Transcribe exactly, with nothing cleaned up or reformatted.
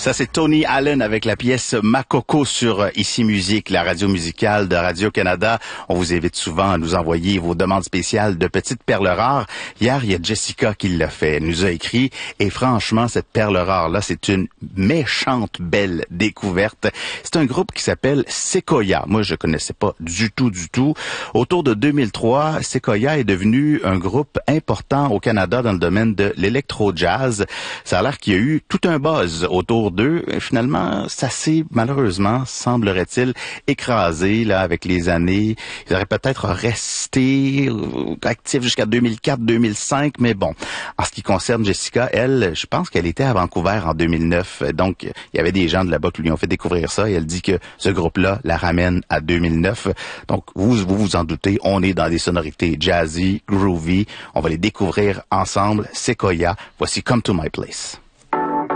Ça, c'est Tony Allen avec la pièce Makoko sur Ici Musique, la radio musicale de Radio-Canada. On vous invite souvent à nous envoyer vos demandes spéciales de petites perles rares. Hier, il y a Jessica qui l'a fait. Elle nous a écrit, et franchement, cette perle rare-là, c'est une méchante belle découverte. C'est un groupe qui s'appelle Sequoia. Moi, je connaissais pas du tout, du tout. Autour de deux mille trois, Sequoia est devenu un groupe important au Canada dans le domaine de l'électro-jazz. Ça a l'air qu'il y a eu tout un buzz autour d'eux. Finalement, ça s'est malheureusement, semblerait-il, écrasé là avec les années. Ils auraient peut-être resté actifs jusqu'à deux mille quatre deux mille cinq, mais bon. En ce qui concerne Jessica, elle, je pense qu'elle était à Vancouver en deux mille neuf. Donc, il y avait des gens de là-bas qui lui ont fait découvrir ça et elle dit que ce groupe-là la ramène à deux mille neuf. Donc, vous vous, vous en doutez, on est dans des sonorités jazzy, groovy. On va les découvrir ensemble. Sequoia, voici Come to My Place.